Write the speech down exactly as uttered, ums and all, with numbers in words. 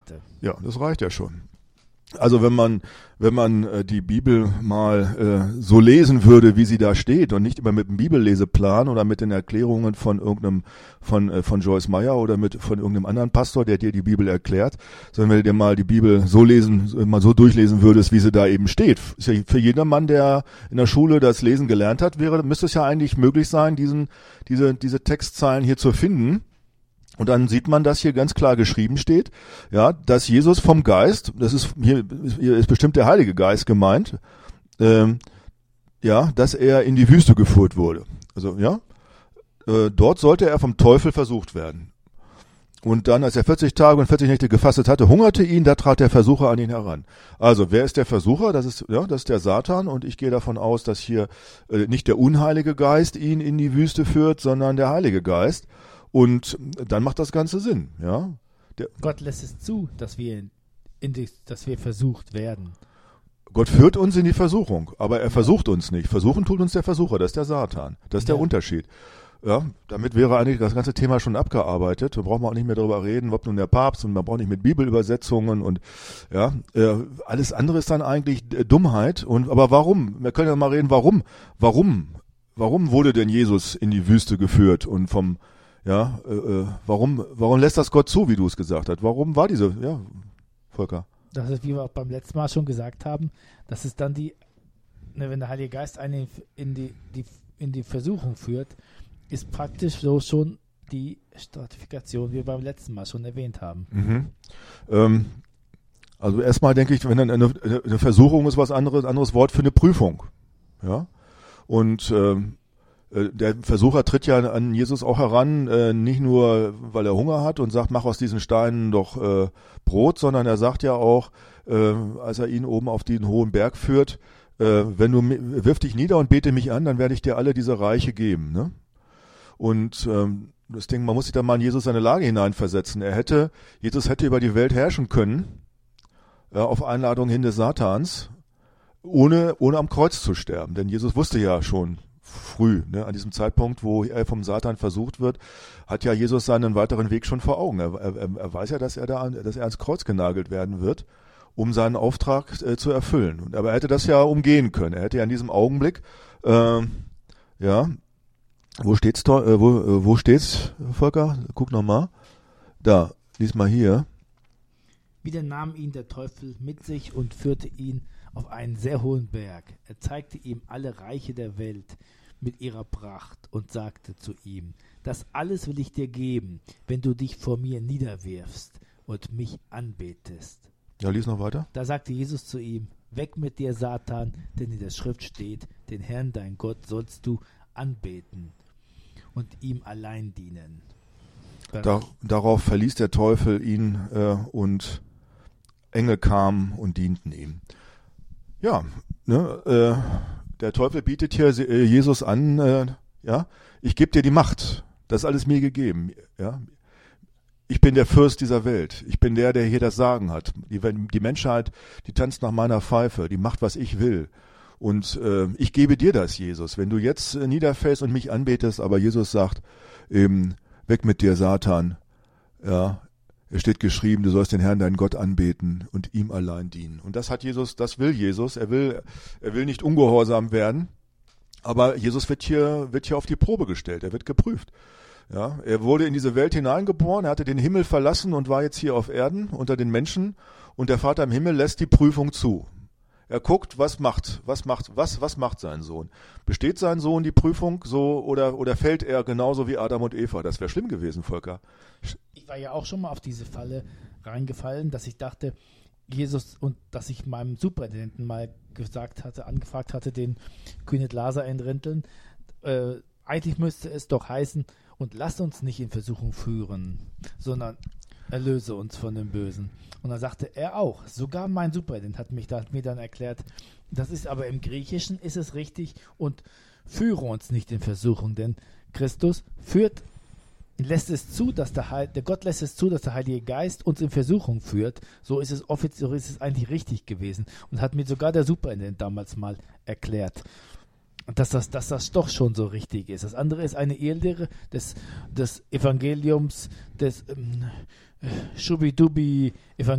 hatte. Ja, das reicht ja schon. Also wenn man wenn man äh, die Bibel mal äh, so lesen würde, wie sie da steht und nicht immer mit einem Bibelleseplan oder mit den Erklärungen von irgendeinem von äh, von Joyce Meyer oder mit von irgendeinem anderen Pastor, der dir die Bibel erklärt, sondern wenn du dir mal die Bibel so lesen, mal so durchlesen würdest, wie sie da eben steht. Ist ja für jedermann, der in der Schule das Lesen gelernt hat, wäre müsste es ja eigentlich möglich sein, diesen diese diese Textzeilen hier zu finden. Und dann sieht man, dass hier ganz klar geschrieben steht, ja, dass Jesus vom Geist, das ist hier, hier ist bestimmt der Heilige Geist gemeint, ähm, ja, dass er in die Wüste geführt wurde. Also ja, äh, dort sollte er vom Teufel versucht werden. Und dann, als er vierzig Tage und vierzig Nächte gefastet hatte, hungerte ihn, da trat der Versucher an ihn heran. Also, wer ist der Versucher? Das ist, ja, das ist der Satan. Und ich gehe davon aus, dass hier äh, nicht der unheilige Geist ihn in die Wüste führt, sondern der Heilige Geist. Und dann macht das Ganze Sinn, ja. Der Gott lässt es zu, dass wir, in die, dass wir versucht werden. Gott führt uns in die Versuchung, aber er versucht uns nicht. Versuchen tut uns der Versucher, das ist der Satan. Das ist Ja. der Unterschied. Ja, damit wäre eigentlich das ganze Thema schon abgearbeitet. Da braucht man auch nicht mehr darüber reden, ob nun der Papst, und man braucht nicht mit Bibelübersetzungen und ja, äh, alles andere ist dann eigentlich äh, Dummheit. Und aber warum? Wir können ja mal reden, warum? Warum? Warum wurde denn Jesus in die Wüste geführt und vom Ja, äh, äh, warum, warum lässt das Gott zu, wie du es gesagt hast? Warum war diese, ja, Volker? Das ist, wie wir auch beim letzten Mal schon gesagt haben, dass es dann die, ne, wenn der Heilige Geist einen in die, die, in die Versuchung führt, ist praktisch so schon die Stratifikation, wie wir beim letzten Mal schon erwähnt haben. Mhm. Ähm, also erstmal denke ich, wenn dann eine, eine Versuchung ist was anderes, anderes Wort für eine Prüfung. Ja. Und ähm, der Versucher tritt ja an Jesus auch heran, äh, nicht nur, weil er Hunger hat und sagt, mach aus diesen Steinen doch äh, Brot, sondern er sagt ja auch, äh, als er ihn oben auf den hohen Berg führt, äh, wenn du wirf dich nieder und bete mich an, dann werde ich dir alle diese Reiche geben. Ne? Und ähm, das Ding, man muss sich da mal in Jesus seine Lage hineinversetzen. Er hätte, Jesus hätte über die Welt herrschen können, äh, auf Einladung hin des Satans, ohne ohne am Kreuz zu sterben. Denn Jesus wusste ja schon früh, ne, an diesem Zeitpunkt, wo er vom Satan versucht wird, hat ja Jesus seinen weiteren Weg schon vor Augen. Er, er, er weiß ja, dass er da, dass er ans Kreuz genagelt werden wird, um seinen Auftrag äh, zu erfüllen. Und, aber er hätte das ja umgehen können. Er hätte ja in diesem Augenblick, äh, ja, wo steht's, äh, wo, äh, wo steht's, Volker? Guck nochmal. Da, lies mal hier. Wieder nahm ihn der Teufel mit sich und führte ihn auf einen sehr hohen Berg. Er zeigte ihm alle Reiche der Welt mit ihrer Pracht und sagte zu ihm, das alles will ich dir geben, wenn du dich vor mir niederwirfst und mich anbetest. Ja, lies noch weiter. Da sagte Jesus zu ihm, weg mit dir, Satan, denn in der Schrift steht, den Herrn, dein Gott, sollst du anbeten und ihm allein dienen. Da, darauf verließ der Teufel ihn äh, und Engel kamen und dienten ihm. Ja, ne, äh, der Teufel bietet hier äh, Jesus an, äh, ja, ich gebe dir die Macht, das ist alles mir gegeben, ja. Ich bin der Fürst dieser Welt, ich bin der, der hier das Sagen hat. Die, die Menschheit, die tanzt nach meiner Pfeife, die macht, was ich will. Und äh, ich gebe dir das, Jesus. Wenn du jetzt äh, niederfällst und mich anbetest, aber Jesus sagt, eben, weg mit dir, Satan, ja, es steht geschrieben, du sollst den Herrn, deinen Gott, anbeten und ihm allein dienen. Und das hat Jesus, das will Jesus. Er will, er will nicht ungehorsam werden, aber Jesus wird hier, wird hier auf die Probe gestellt. Er wird geprüft. Ja, er wurde in diese Welt hineingeboren, er hatte den Himmel verlassen und war jetzt hier auf Erden unter den Menschen. Und der Vater im Himmel lässt die Prüfung zu. Er guckt, was macht, was macht, was, was macht sein Sohn? Besteht sein Sohn die Prüfung so oder, oder fällt er genauso wie Adam und Eva? Das wäre schlimm gewesen, Volker. Ich war ja auch schon mal auf diese Falle reingefallen, dass ich dachte, Jesus, und dass ich meinem Superintendenten mal gesagt hatte, angefragt hatte, den Kühnet Laser entrenteln, äh, eigentlich müsste es doch heißen, und lass uns nicht in Versuchung führen, sondern erlöse uns von dem Bösen. Und dann sagte er auch, sogar mein Superintendent hat, mich, hat mir dann erklärt, das ist aber im Griechischen ist es richtig und führe uns nicht in Versuchung, denn Christus führt, lässt es zu, dass der, Heil, der Gott lässt es zu, dass der Heilige Geist uns in Versuchung führt. So ist es offiziell, so ist es eigentlich richtig gewesen und hat mir sogar der Superintendent damals mal erklärt, dass das, dass das doch schon so richtig ist. Das andere ist eine Irrlehre des, des Evangeliums, des ähm, Schubidubi-Evangeliums,